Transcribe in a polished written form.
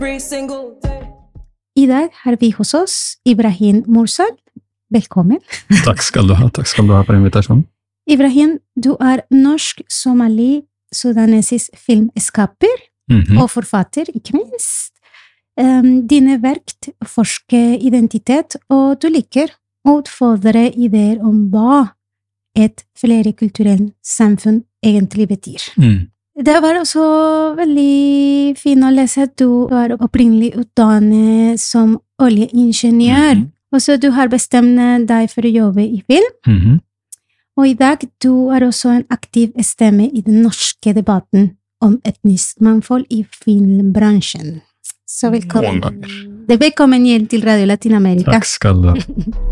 I dag har vi hos oss Ibrahim Mursal. Velkommen. Takk skal du ha for invitasjonen. Ibrahim, du er norsk-somali-sudanesisk filmskaper og forfatter, ikke minst. Dine verk forsker identitet, og du liker å utfordre ideer om hva et flerkulturelt samfunn egentlig betyr. Det var også veldig fint å lese at du var opprinnelig utdannet som oljeingeniør, og så du har bestemt deg for å jobbe i film. Og i dag du er også en aktiv stemme i den norske debatten om etnisk mangfold i filmbransjen. Så velkommen. Velkommen igjen til Radio Latinamerika. Takk skal du ha.